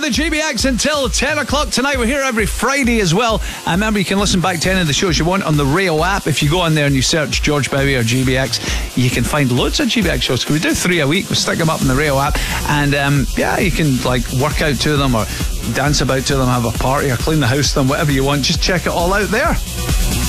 with GBX until 10 o'clock tonight. We're here every Friday as well. And remember, you can listen back to any of the shows you want on the Rio app. If you go on there and you search George Bowie or GBX, you can find loads of GBX shows. We do 3 a week. We stick them up in the Rio app. And you can work out to them or dance about to them, have a party or clean the house to them, whatever you want. Just check it all out there.